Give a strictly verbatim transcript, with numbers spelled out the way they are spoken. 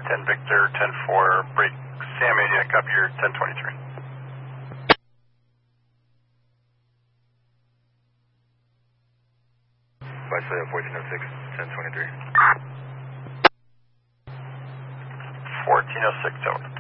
ten Victor, ten four, break Sam Media, copy your ten twenty-three. Vice fourteen oh six, ten twenty-three. fourteen oh six, over.